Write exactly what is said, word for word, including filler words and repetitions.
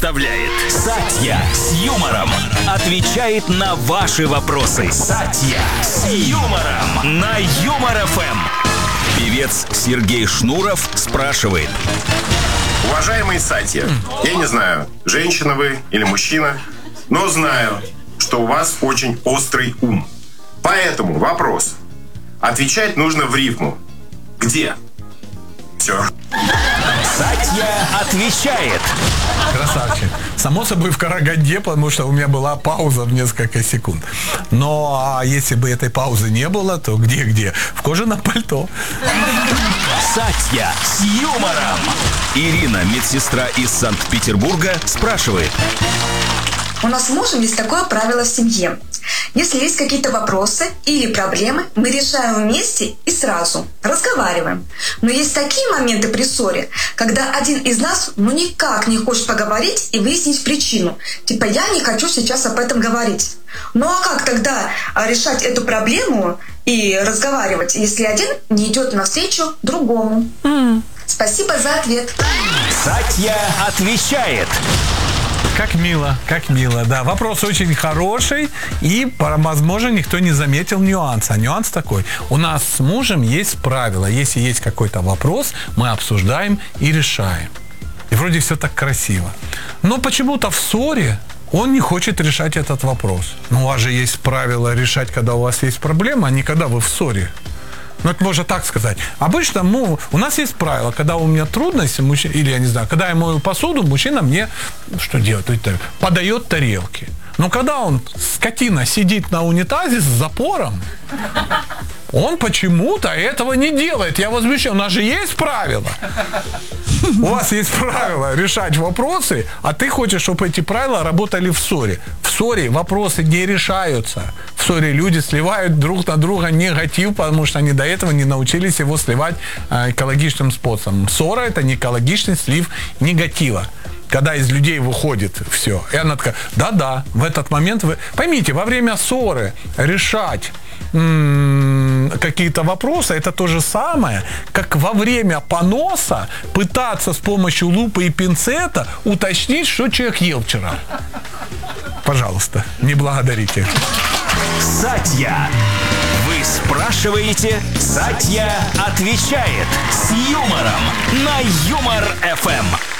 представляет Сатья с юмором. Отвечает на ваши вопросы. Сатья с юмором на Юмор эф эм. Певец Сергей Шнуров спрашивает. Уважаемый Сатья, я не знаю, женщина вы или мужчина, но знаю, что у вас очень острый ум. Поэтому вопрос. Отвечать нужно в рифму. Где? Все. Сатья отвечает. Красавчик. Само собой в Караганде, потому что у меня была пауза в несколько секунд. Но а если бы этой паузы не было, то где-где? В кожаном пальто. Сатья с юмором. Ирина, медсестра из Санкт-Петербурга, спрашивает. У нас с мужем есть такое правило в семье. Если есть какие-то вопросы или проблемы, мы решаем вместе и сразу. Разговариваем. Но есть такие моменты при ссоре, когда один из нас ну никак не хочет поговорить и выяснить причину. Типа я не хочу сейчас об этом говорить. Ну а как тогда решать эту проблему и разговаривать, если один не идет навстречу другому? Mm. Спасибо за ответ. Сатья отвечает. Как мило, как мило, да. Вопрос очень хороший, и, возможно, никто не заметил нюанса. Нюанс такой. У нас с мужем есть правило. Если есть какой-то вопрос, мы обсуждаем и решаем. И вроде все так красиво. Но почему-то в ссоре он не хочет решать этот вопрос. Но у вас же есть правило решать, когда у вас есть проблема, а не когда вы в ссоре. Ну, это можно так сказать. Обычно ну, у нас есть правило, когда у меня трудности, мужчина, или я не знаю, когда я мою посуду, мужчина мне что делает? Подает тарелки. Но когда он, скотина, сидит на унитазе с запором, он почему-то этого не делает. Я возмущен. У нас же есть правила. У вас есть правила решать вопросы, а ты хочешь, чтобы эти правила работали в ссоре. В ссоре вопросы не решаются. В ссоре люди сливают друг на друга негатив, потому что они до этого не научились его сливать экологичным способом. Ссора – это не экологичный слив негатива. Когда из людей выходит все. И она такая, да-да, в этот момент вы... Поймите, во время ссоры решать м- какие-то вопросы, это то же самое, как во время поноса пытаться с помощью лупы и пинцета уточнить, что человек ел вчера. Пожалуйста, не благодарите. Сатья. Вы спрашиваете, Сатья отвечает с юмором на Юмор эф эм.